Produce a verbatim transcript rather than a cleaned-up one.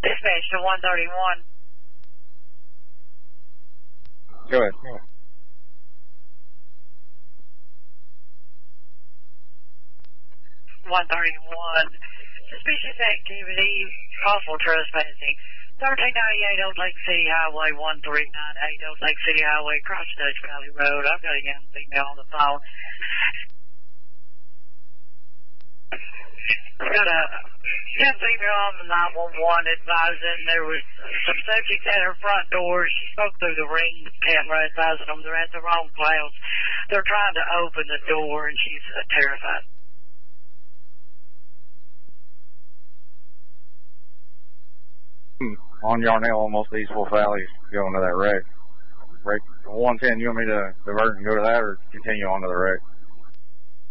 Dispatch to one thirty-one. Go ahead. Go ahead. one thirty-one. Suspicious activity, possible trespassing. thirteen ninety-eight Old Lake City Highway, one three nine eight Old Lake City Highway, across Dutch Valley Road. I've got a young female on the phone. I've got a young female on the nine one one advising there was some subjects at her front door. She spoke through the ring camera advising them they're at the wrong place. They're trying to open the door and she's uh, terrified. On Yarnell, almost East Wolf Valley, going to that wreck. Wreck one ten, you want me to divert and go to that or continue on to the wreck?